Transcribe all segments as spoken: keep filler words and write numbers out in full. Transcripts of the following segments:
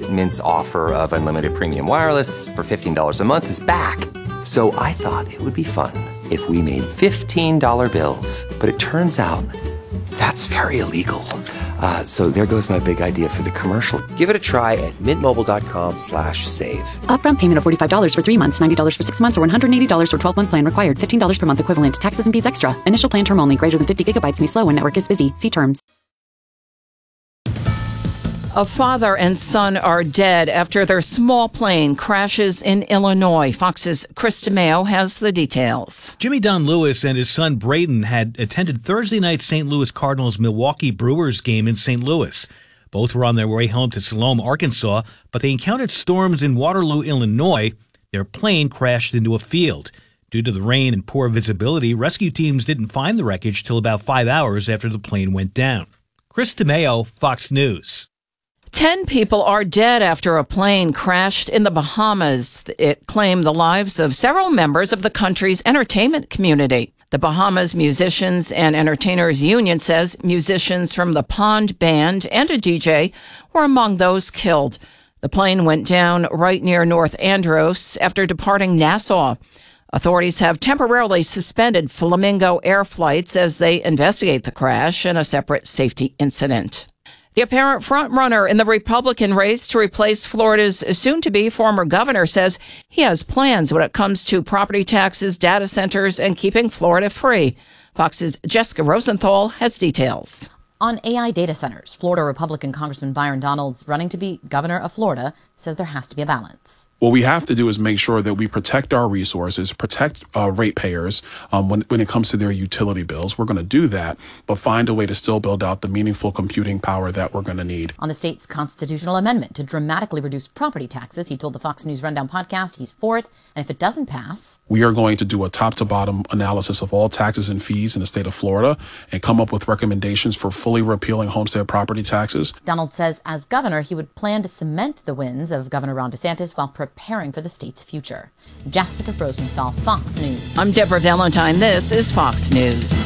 that Mint's offer of unlimited premium wireless for fifteen dollars a month is back. So I thought it would be fun if we made fifteen dollar bills. But it turns out that's very illegal. Uh, so there goes my big idea for the commercial. Give it a try at mintmobile.com slash save. Upfront payment of forty-five dollars for three months, ninety dollars for six months, or one hundred eighty dollars for twelve-month plan required. fifteen dollars per month equivalent. Taxes and fees extra. Initial plan term only. Greater than fifty gigabytes may slow when network is busy. See terms. A father and son are dead after their small plane crashes in Illinois. Fox's Chris DeMeo has the details. Jimmy Don Lewis and his son Braden had attended Thursday night Saint Louis Cardinals Milwaukee Brewers game in Saint Louis. Both were on their way home to Salome, Arkansas, but they encountered storms in Waterloo, Illinois. Their plane crashed into a field. Due to the rain and poor visibility, rescue teams didn't find the wreckage till about five hours after the plane went down. Chris DeMeo, Fox News. Ten people are dead after a plane crashed in the Bahamas. It claimed the lives of several members of the country's entertainment community. The Bahamas Musicians and Entertainers Union says musicians from the Pond Band and a D J were among those killed. The plane went down right near North Andros after departing Nassau. Authorities have temporarily suspended Flamingo Air flights as they investigate the crash and a separate safety incident. The apparent frontrunner in the Republican race to replace Florida's soon-to-be former governor says he has plans when it comes to property taxes, data centers, and keeping Florida free. Fox's Jessica Rosenthal has details. On A I data centers, Florida Republican Congressman Byron Donalds, running to be governor of Florida, says there has to be a balance. What we have to do is make sure that we protect our resources, protect uh, ratepayers um, when, when it comes to their utility bills. We're going to do that, but find a way to still build out the meaningful computing power that we're going to need. On the state's constitutional amendment to dramatically reduce property taxes, he told the Fox News Rundown podcast he's for it, and if it doesn't pass, we are going to do a top-to-bottom analysis of all taxes and fees in the state of Florida and come up with recommendations for fully repealing homestead property taxes. Donald says as governor, he would plan to cement the wins of Governor Ron DeSantis while preparing for the state's future. Jessica Rosenthal, Fox News. I'm Deborah Valentine. This is Fox News.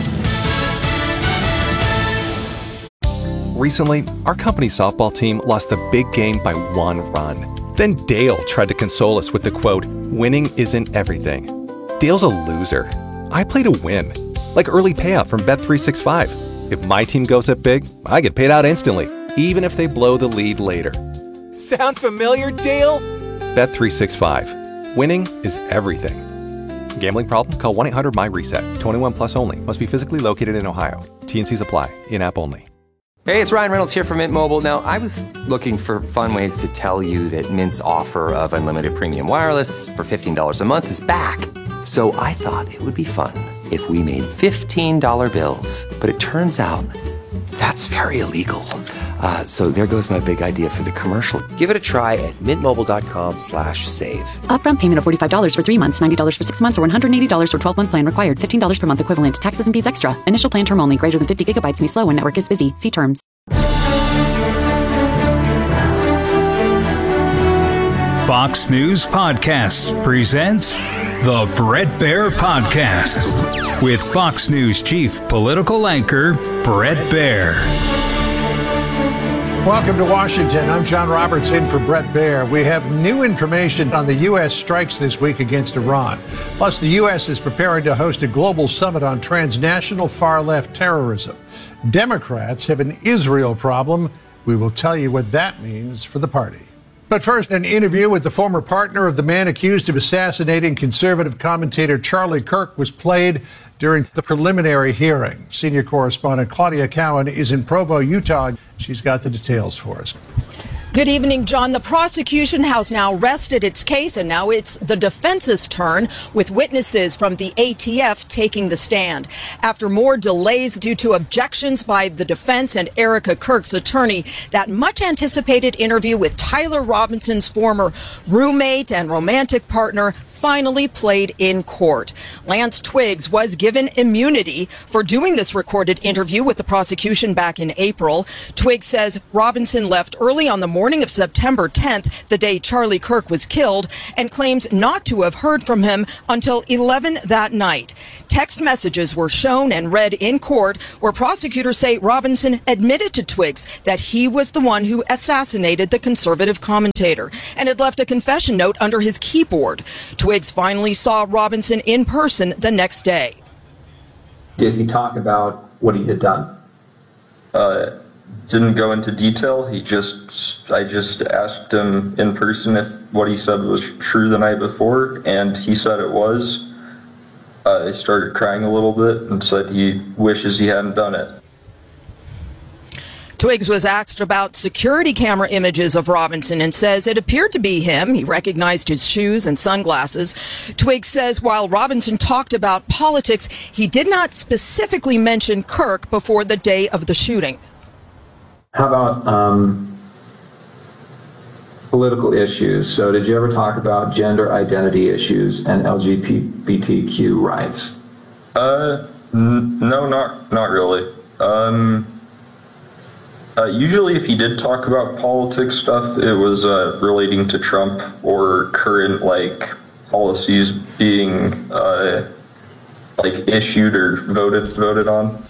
Recently, our company's softball team lost the big game by one run. Then Dale tried to console us with the quote, "Winning isn't everything." Dale's a loser. I play to win, like early payout from Bet three sixty-five. If my team goes up big, I get paid out instantly, even if they blow the lead later. Sound familiar, Dale? Bet three sixty-five. Winning is everything. Gambling problem? Call one eight hundred M Y reset. twenty-one plus only. Must be physically located in Ohio. T N Cs apply. In-app only. Hey, it's Ryan Reynolds here from Mint Mobile. Now, I was looking for fun ways to tell you that Mint's offer of unlimited premium wireless for fifteen dollars a month is back. So I thought it would be fun if we made fifteen dollar bills. But it turns out that's very illegal. Uh, so there goes my big idea for the commercial. Give it a try at mintmobile.com slash save. Upfront payment of forty-five dollars for three months, ninety dollars for six months, or one hundred eighty dollars for twelve-month plan required. fifteen dollars per month equivalent. Taxes and fees extra. Initial plan term only. Greater than fifty gigabytes may slow when network is busy. See terms. Fox News Podcasts presents The Bret Baier Podcast with Fox News chief political anchor Bret Baier. Welcome to Washington. I'm John Roberts in for Bret Baier. We have new information on the U S strikes this week against Iran. Plus, the U S is preparing to host a global summit on transnational far-left terrorism. Democrats have an Israel problem. We will tell you what that means for the party. But first, an interview with the former partner of the man accused of assassinating conservative commentator Charlie Kirk was played during the preliminary hearing. Senior correspondent Claudia Cowan is in Provo, Utah. She's got the details for us. Good evening, John. The prosecution has now rested its case, and now it's the defense's turn, with witnesses from the A T F taking the stand. After more delays due to objections by the defense and Erica Kirk's attorney, that much-anticipated interview with Tyler Robinson's former roommate and romantic partner finally played in court. Lance Twiggs was given immunity for doing this recorded interview with the prosecution back in April. Twiggs says Robinson left early on the morning of September tenth, the day Charlie Kirk was killed, and claims not to have heard from him until eleven that night. Text messages were shown and read in court where prosecutors say Robinson admitted to Twiggs that he was the one who assassinated the conservative commentator and had left a confession note under his keyboard. Twiggs finally saw Robinson in person the next day. Did he talk about what he had done? Uh, didn't go into detail. He just, I just asked him in person if what he said was true the night before, and he said it was. Uh, he started crying a little bit and said he wishes he hadn't done it. Twiggs was asked about security camera images of Robinson and says it appeared to be him. He recognized his shoes and sunglasses. Twiggs says while Robinson talked about politics, he did not specifically mention Kirk before the day of the shooting. How about um, political issues? So did you ever talk about gender identity issues and L G B T Q rights? Uh, n- no, not not really. Um... Uh, usually if he did talk about politics stuff, it was uh, relating to Trump or current, like, policies being, uh, like, issued or voted voted on.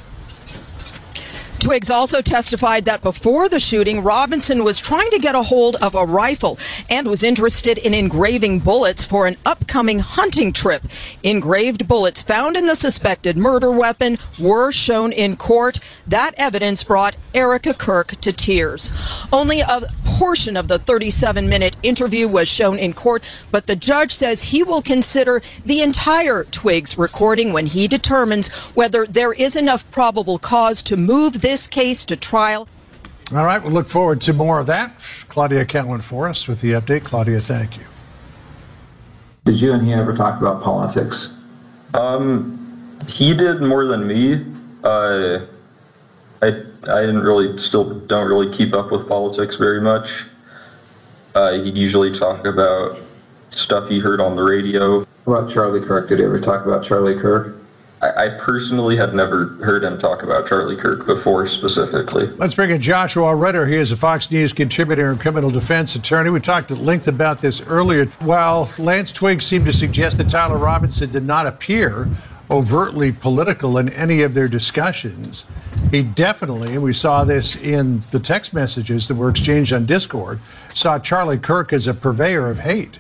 Twiggs also testified that before the shooting, Robinson was trying to get a hold of a rifle and was interested in engraving bullets for an upcoming hunting trip. Engraved bullets found in the suspected murder weapon were shown in court. That evidence brought Erica Kirk to tears. Only a portion of the thirty-seven minute interview was shown in court, but the judge says he will consider the entire Twiggs recording when he determines whether there is enough probable cause to move this this case to trial. All right, we'll look forward to more of that. Claudia Cowan for us with the update. Claudia, thank you. Did you and he ever talk about politics? Um, he did more than me. Uh, I I didn't really, still don't really keep up with politics very much. Uh, he'd usually talk about stuff he heard on the radio. What about Charlie Kirk? Did he ever talk about Charlie Kirk? I personally had never heard him talk about Charlie Kirk before specifically. Let's bring in Joshua Ritter. He is a Fox News contributor and criminal defense attorney. We talked at length about this earlier. While Lance Twiggs seemed to suggest that Tyler Robinson did not appear overtly political in any of their discussions, he definitely, and we saw this in the text messages that were exchanged on Discord, saw Charlie Kirk as a purveyor of hate.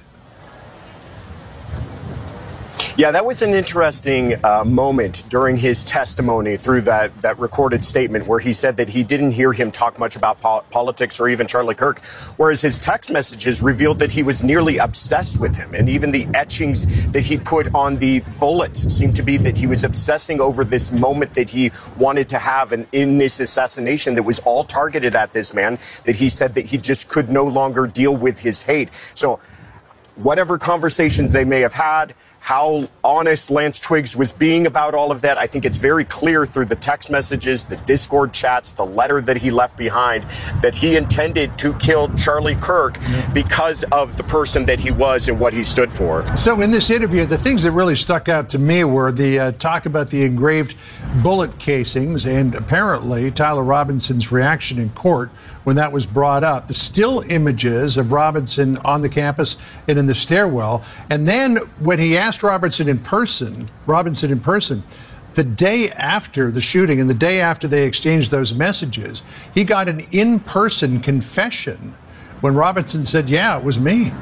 Yeah, that was an interesting uh, moment during his testimony through that, that recorded statement where he said that he didn't hear him talk much about po- politics or even Charlie Kirk, whereas his text messages revealed that he was nearly obsessed with him. And even the etchings that he put on the bullets seemed to be that he was obsessing over this moment that he wanted to have and in this assassination that was all targeted at this man, that he said that he just could no longer deal with his hate. So whatever conversations they may have had, how honest Lance Twiggs was being about all of that, I think it's very clear through the text messages, the Discord chats, the letter that he left behind, that he intended to kill Charlie Kirk because of the person that he was and what he stood for. So in this interview, the things that really stuck out to me were the uh, talk about the engraved bullet casings and apparently Tyler Robinson's reaction in court when that was brought up, the still images of Robinson on the campus and in the stairwell. And then when he asked Robinson in person, Robinson in person, the day after the shooting and the day after they exchanged those messages, he got an in-person confession when Robinson said, yeah, it was me.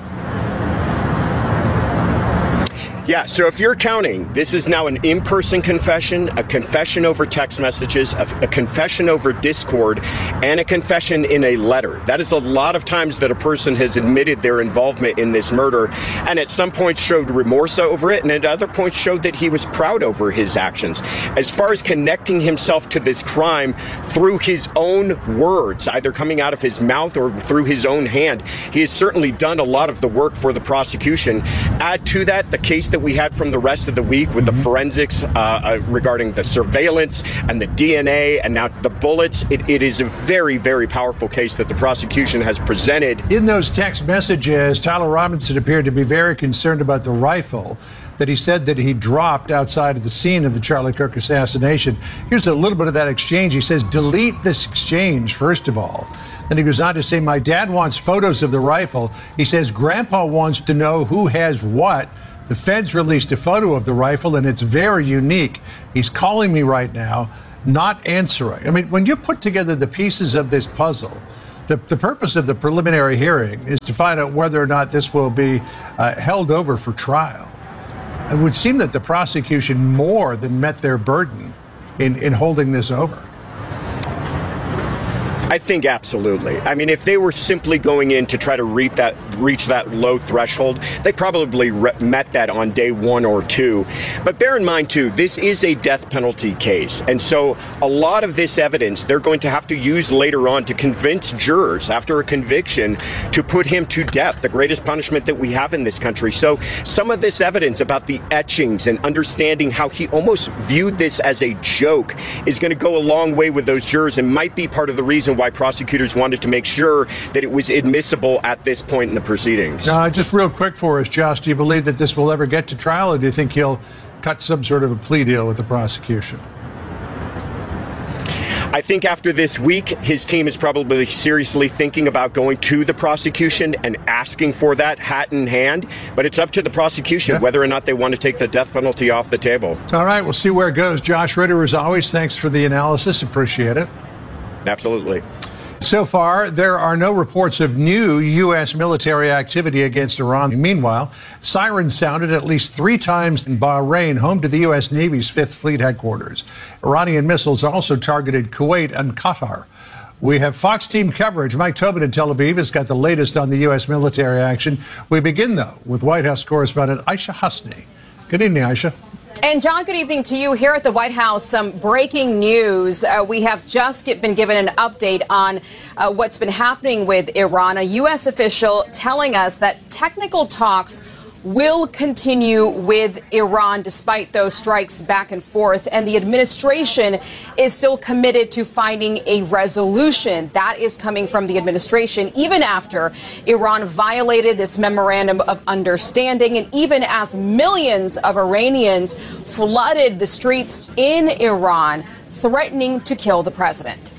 Yeah, so if you're counting, this is now an in-person confession, a confession over text messages, a, a confession over Discord, and a confession in a letter. That is a lot of times that a person has admitted their involvement in this murder, and at some point showed remorse over it, and at other points showed that he was proud over his actions. As far as connecting himself to this crime through his own words, either coming out of his mouth or through his own hand, he has certainly done a lot of the work for the prosecution. Add to that the case that that we had from the rest of the week with the forensics uh, uh, regarding the surveillance and the D N A and now the bullets, it, it is a very, very powerful case that the prosecution has presented. In those text messages, Tyler Robinson appeared to be very concerned about the rifle that he said that he dropped outside of the scene of the Charlie Kirk assassination. Here's a little bit of that exchange. He says, delete this exchange, first of all. Then he goes on to say, my dad wants photos of the rifle. He says, Grandpa wants to know who has what. The feds released a photo of the rifle, and it's very unique. He's calling me right now, not answering. I mean, when you put together the pieces of this puzzle, the, the purpose of the preliminary hearing is to find out whether or not this will be uh, held over for trial. It would seem that the prosecution more than met their burden in, in holding this over. I think absolutely. I mean, if they were simply going in to try to reach that reach that low threshold, they probably re- met that on day one or two. But bear in mind, too, this is a death penalty case. And so a lot of this evidence they're going to have to use later on to convince jurors after a conviction to put him to death, the greatest punishment that we have in this country. So some of this evidence about the etchings and understanding how he almost viewed this as a joke is going to go a long way with those jurors and might be part of the reason why prosecutors wanted to make sure that it was admissible at this point in the proceedings. Uh, just real quick for us, Josh, do you believe that this will ever get to trial, or do you think he'll cut some sort of a plea deal with the prosecution? I think after this week, his team is probably seriously thinking about going to the prosecution and asking for that hat in hand. But it's up to the prosecution yeah. whether or not they want to take the death penalty off the table. All right, we'll see where it goes. Josh Ritter, as always, thanks for the analysis. Appreciate it. Absolutely. So far, there are no reports of new U S military activity against Iran. Meanwhile, sirens sounded at least three times in Bahrain, home to the U S Navy's Fifth Fleet headquarters. Iranian missiles also targeted Kuwait and Qatar. We have Fox team coverage. Mike Tobin in Tel Aviv has got the latest on the U S military action. We begin, though, with White House correspondent Aisha Hasni. Good evening, Aisha. And, John, good evening to you. Here at the White House, some breaking news. Uh, we have just get, been given an update on uh, what's been happening with Iran. A U S official telling us that technical talks will continue with Iran despite those strikes back and forth. And the administration is still committed to finding a resolution. That is coming from the administration, even after Iran violated this memorandum of understanding, and even as millions of Iranians flooded the streets in Iran, threatening to kill the president.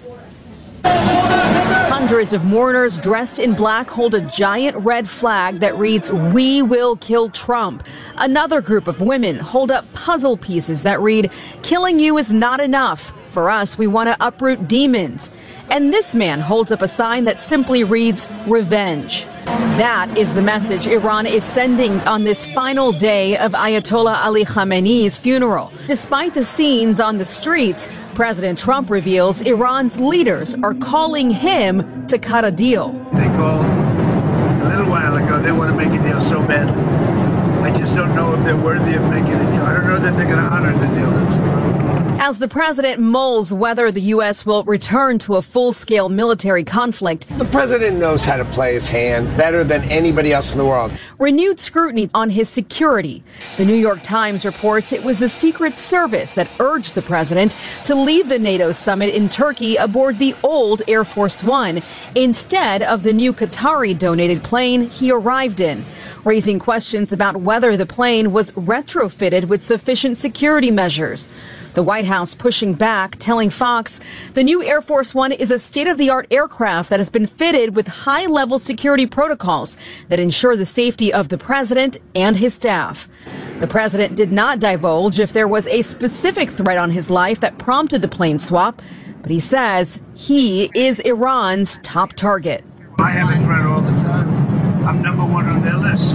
Hundreds of mourners dressed in black hold a giant red flag that reads, "We will kill Trump." Another group of women hold up puzzle pieces that read, "Killing you is not enough. For us, we want to uproot demons." And this man holds up a sign that simply reads, "Revenge." That is the message Iran is sending on this final day of Ayatollah Ali Khamenei's funeral. Despite the scenes on the streets, President Trump reveals Iran's leaders are calling him to cut a deal. They called a little while ago. They want to make a deal so badly. I just don't know if they're worthy of making a deal. I don't know that they're going to honor the deal. That's the problem. As the president mulls whether the U S will return to a full-scale military conflict, the president knows how to play his hand better than anybody else in the world. Renewed scrutiny on his security. The New York Times reports it was the Secret Service that urged the president to leave the NATO summit in Turkey aboard the old Air Force One instead of the new Qatari-donated plane he arrived in, raising questions about whether the plane was retrofitted with sufficient security measures. The White House pushing back, telling Fox the new Air Force One is a state-of-the-art aircraft that has been fitted with high-level security protocols that ensure the safety of the president and his staff. The president did not divulge if there was a specific threat on his life that prompted the plane swap, but he says he is Iran's top target. I have a threat all the time. I'm number one on their list.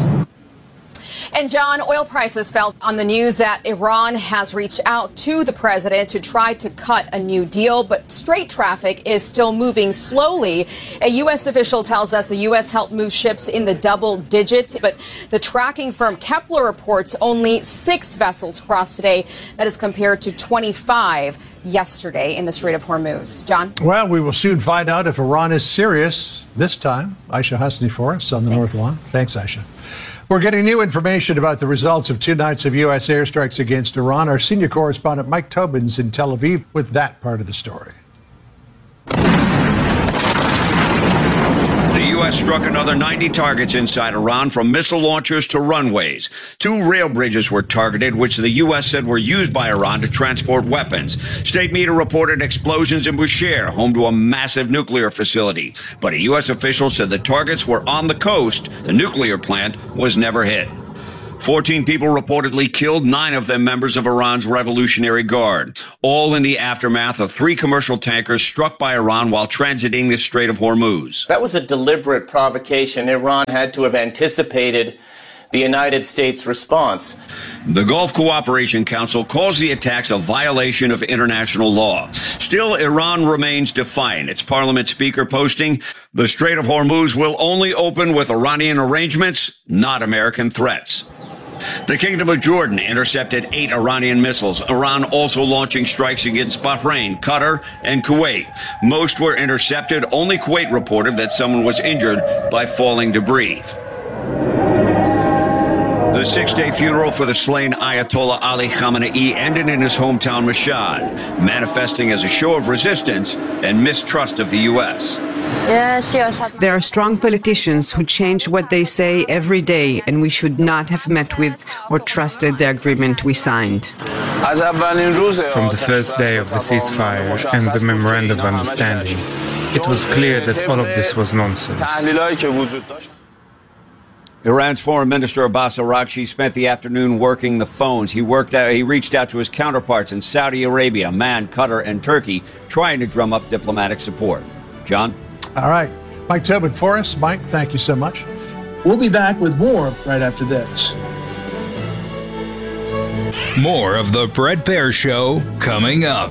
And, John, oil prices fell on the news that Iran has reached out to the president to try to cut a new deal, but straight traffic is still moving slowly. A U S official tells us the U S helped move ships in the double digits, but the tracking firm Kepler reports only six vessels crossed today. That is compared to twenty-five yesterday in the Strait of Hormuz. John? Well, we will soon find out if Iran is serious this time. Aisha Hasni for us on the Thanks. North Lawn. Thanks, Aisha. We're getting new information about the results of two nights of U S airstrikes against Iran. Our senior correspondent Mike Tobin's in Tel Aviv with that part of the story. The U S struck another ninety targets inside Iran, from missile launchers to runways. Two rail bridges were targeted, which the U S said were used by Iran to transport weapons. State media reported explosions in Bushehr, home to a massive nuclear facility. But a U S official said the targets were on the coast. The nuclear plant was never hit. fourteen people reportedly killed, nine of them members of Iran's Revolutionary Guard, all in the aftermath of three commercial tankers struck by Iran while transiting the Strait of Hormuz. That was a deliberate provocation. Iran had to have anticipated the United States response. The Gulf Cooperation Council calls the attacks a violation of international law. Still, Iran remains defiant. Its parliament speaker posting, "The Strait of Hormuz will only open with Iranian arrangements, not American threats." The Kingdom of Jordan intercepted eight Iranian missiles. Iran also launching strikes against Bahrain, Qatar, and Kuwait. Most were intercepted. Only Kuwait reported that someone was injured by falling debris. The six-day funeral for the slain Ayatollah Ali Khamenei ended in his hometown Mashhad, manifesting as a show of resistance and mistrust of the U S. There are strong politicians who change what they say every day, and we should not have met with or trusted the agreement we signed. From the first day of the ceasefire and the memorandum of understanding, it was clear that all of this was nonsense. Iran's Foreign Minister Abbas Araghchi spent the afternoon working the phones. He worked out, he reached out to his counterparts in Saudi Arabia, Oman, Qatar, and Turkey, trying to drum up diplomatic support. John? All right. Mike Tobin for us. Mike, thank you so much. We'll be back with more right after this. More of the Bret Baier Show coming up.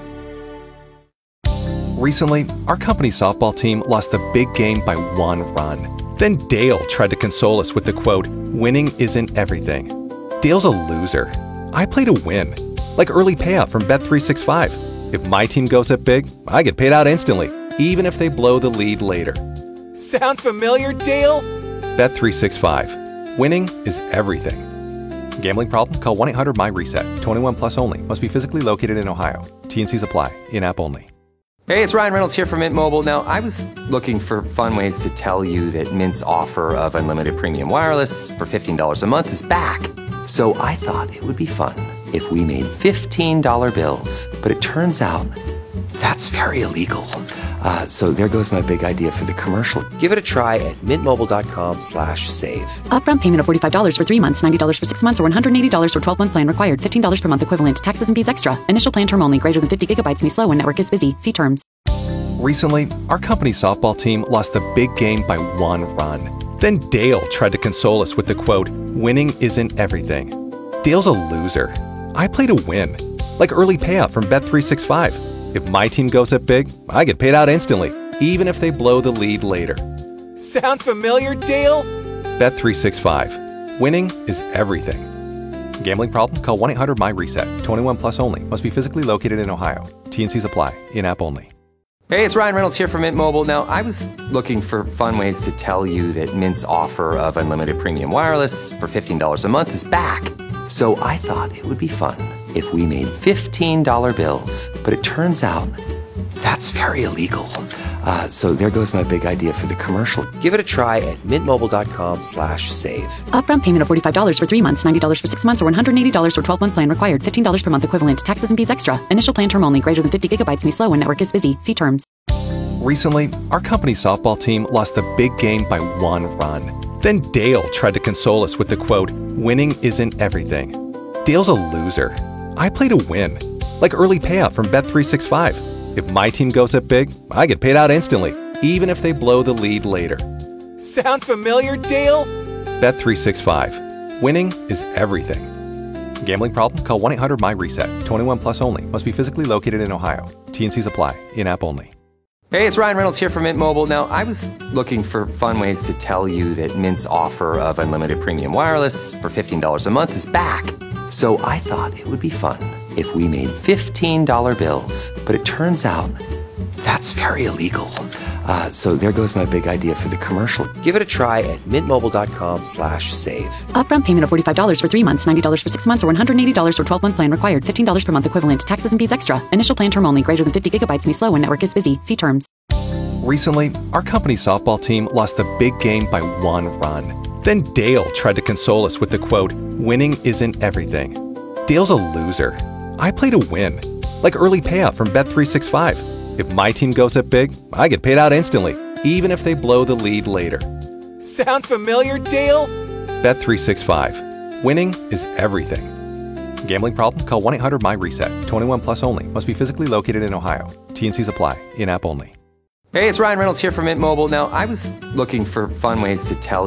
Recently, our company softball team lost the big game by one run. Then Dale tried to console us with the quote, "Winning isn't everything." Dale's a loser. I play to win, like early payout from Bet three sixty-five. If my team goes up big, I get paid out instantly, even if they blow the lead later. Sound familiar, Dale? Bet three sixty-five. Winning is everything. Gambling problem? Call one eight hundred M Y reset. twenty-one plus only. Must be physically located in Ohio. T and Cs apply. In-app only. Hey, it's Ryan Reynolds here from Mint Mobile. Now, I was looking for fun ways to tell you that Mint's offer of unlimited premium wireless for fifteen dollars a month is back. So I thought it would be fun if we made fifteen dollar bills. But it turns out that's very illegal. Uh, so there goes my big idea for the commercial. Give it a try at mintmobile.com slash save. Upfront payment of forty-five dollars for three months, ninety dollars for six months, or one hundred eighty dollars for twelve-month plan required. fifteen dollars per month equivalent. Taxes and fees extra. Initial plan term only. Greater than fifty gigabytes may slow when network is busy. See terms. Recently, our company softball team lost the big game by one run. Then Dale tried to console us with the quote, "Winning isn't everything." Dale's a loser. I play to win, like early payout from Bet three sixty-five. If my team goes up big, I get paid out instantly, even if they blow the lead later. Sound familiar, Dale? Bet three sixty-five. Winning is everything. Gambling problem? Call one eight hundred M Y reset. twenty-one plus only. Must be physically located in Ohio. T and Cs apply. In-app only. Hey, it's Ryan Reynolds here from Mint Mobile. Now, I was looking for fun ways to tell you that Mint's offer of unlimited premium wireless for fifteen dollars a month is back. So I thought it would be fun if we made fifteen dollar bills. But it turns out that's very illegal. Uh, so there goes my big idea for the commercial. Give it a try at mintmobile.com slash save. Upfront payment of forty-five dollars for three months, ninety dollars for six months, or one hundred eighty dollars for twelve-month plan required. fifteen dollars per month equivalent. Taxes and fees extra. Initial plan term only. Greater than fifty gigabytes may slow when network is busy. See terms. Recently, our company softball team lost the big game by one run. Then Dale tried to console us with the quote, "Winning isn't everything." Dale's a loser. I play to win, like early payout from Bet three sixty-five. If my team goes up big, I get paid out instantly, even if they blow the lead later. Sound familiar, Dale? Bet three sixty-five. Winning is everything. Gambling problem? Call one eight hundred M Y reset. twenty-one plus only. Must be physically located in Ohio. T and Cs apply. In-app only. Hey, it's Ryan Reynolds here from Mint Mobile. Now, I was looking for fun ways to tell you that Mint's offer of unlimited premium wireless for fifteen dollars a month is back. So I thought it would be fun if we made fifteen dollar bills. But it turns out that's very illegal. Uh, so there goes my big idea for the commercial. Give it a try at mintmobile.com slash save. Upfront payment of forty-five dollars for three months, ninety dollars for six months, or one hundred eighty dollars for twelve-month plan required. fifteen dollars per month equivalent. Taxes and fees extra. Initial plan term only. Greater than fifty gigabytes may slow when network is busy. See terms. Recently, our company's softball team lost the big game by one run. Then Dale tried to console us with the quote, "Winning isn't everything." Dale's a loser. I play to win. Like early payout from Bet three sixty-five. If my team goes up big, I get paid out instantly, even if they blow the lead later. Sound familiar, Dale? Bet three sixty-five. Winning is everything. Gambling problem? Call one eight hundred M Y reset. twenty-one plus only. Must be physically located in Ohio. T and Cs apply. In-app only. Hey, it's Ryan Reynolds here from Mint Mobile. Now, I was looking for fun ways to tell